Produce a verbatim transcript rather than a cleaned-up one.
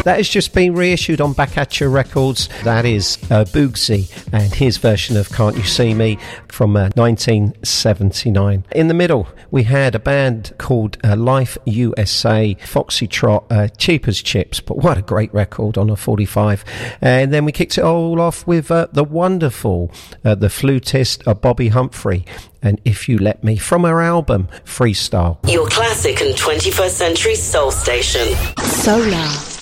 That has just been reissued on Backatcha Records. That is uh, Boogsy and his version of Can't You See Me from uh, nineteen seventy-nine. In the middle, we had a band called uh, Life U S A, Foxy Trot, uh, cheap as chips, but what a great record on a forty-five. And then we kicked it all off with uh, the wonderful, uh, the flutist uh, Bobby Humphrey, and If You Let Me, from her album Freestyle. Your classic and twenty-first century soul station. Solar.